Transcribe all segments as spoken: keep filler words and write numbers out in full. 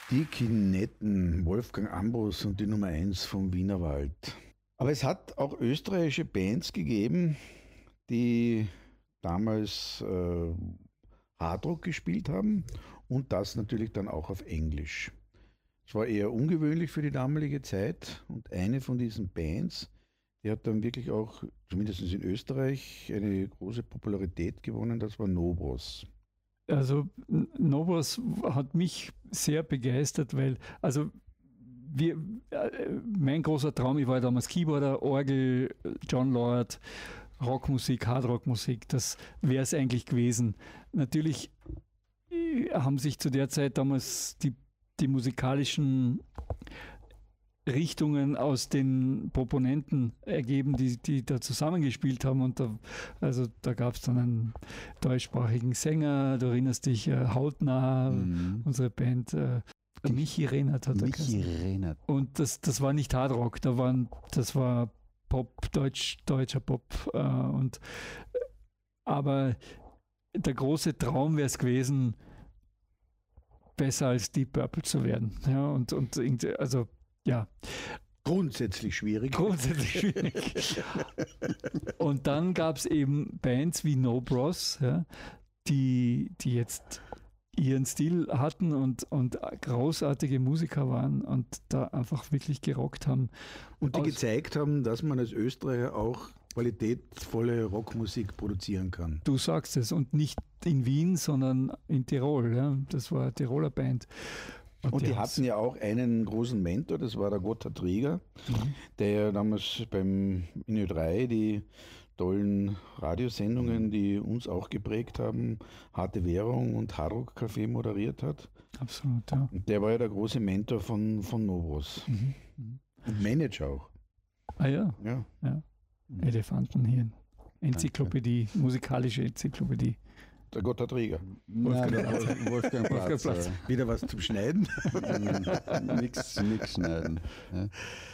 Die Kinetten, Wolfgang Ambros und die Nummer eins vom Wienerwald. Aber es hat auch österreichische Bands gegeben, die damals äh, Hardrock gespielt haben und das natürlich dann auch auf Englisch. Es war eher ungewöhnlich für die damalige Zeit und eine von diesen Bands, die hat dann wirklich auch, zumindest in Österreich, eine große Popularität gewonnen, das war Nobros. Also Novos hat mich sehr begeistert, weil, also wir, mein großer Traum, ich war damals Keyboarder, Orgel, John Lord, Rockmusik, Hardrockmusik, das wäre es eigentlich gewesen. Natürlich haben sich zu der Zeit damals die, die musikalischen Richtungen aus den Proponenten ergeben, die, die da zusammengespielt haben. Und da, also da gab es dann einen deutschsprachigen Sänger, du erinnerst dich, äh, Hautnah, mhm. unsere Band, äh, Michi Rehnert hat er Michi Rehnert. Und das, das war nicht Hardrock, da waren, das war Pop, Deutsch, deutscher Pop. Äh, und, aber der große Traum wäre es gewesen, besser als Deep Purple zu werden. Ja, und, und also ja. Grundsätzlich schwierig. Grundsätzlich schwierig. Und dann gab es eben Bands wie Nobros, ja, die, die jetzt ihren Stil hatten und, und großartige Musiker waren und da einfach wirklich gerockt haben. Und die gezeigt haben, dass man als Österreicher auch qualitätvolle Rockmusik produzieren kann. Du sagst es. Und nicht in Wien, sondern in Tirol. Ja. Das war eine Tiroler Band. Und, und die, die hatten ja auch einen großen Mentor, das war der Gotthard Rieger, mhm. der ja damals beim in Ö drei die tollen Radiosendungen, die uns auch geprägt haben, Harte Währung und Hardrock Café moderiert hat. Absolut, ja. Und der war ja der große Mentor von, von Novos. Mhm. Und Manager auch. Ah ja. Ja. ja. Elefantenhirn. Enzyklopädie, Danke. Musikalische Enzyklopädie. Der Gotthard Rieger. Wolfgang, Wolfgang, Wolfgang Platz. Wolfgang Platz. Wieder was zum Schneiden? nix, nix schneiden. Ja,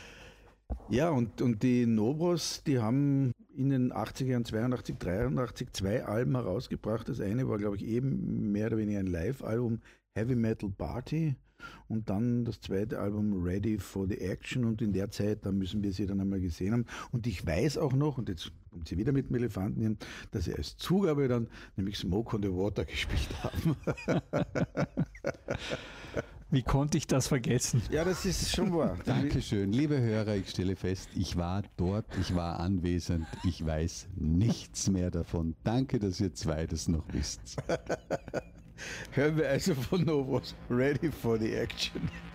ja und, und die Nobros, die haben in den achtziger Jahren, zweiundachtzig, dreiundachtzig, zwei Alben herausgebracht. Das eine war, glaube ich, eben mehr oder weniger ein Live-Album, Heavy Metal Party. Und dann das zweite Album Ready for the Action und in der Zeit, da müssen wir sie dann einmal gesehen haben. Und ich weiß auch noch, und jetzt kommt sie wieder mit dem Elefanten hin, dass sie als Zugabe dann nämlich Smoke on the Water gespielt haben. Wie konnte ich das vergessen? Ja, das ist schon wahr. Dankeschön. Liebe Hörer, ich stelle fest, ich war dort, ich war anwesend, ich weiß nichts mehr davon. Danke, dass ihr zwei das noch wisst. Hören wir also von Novos Ready for the Action.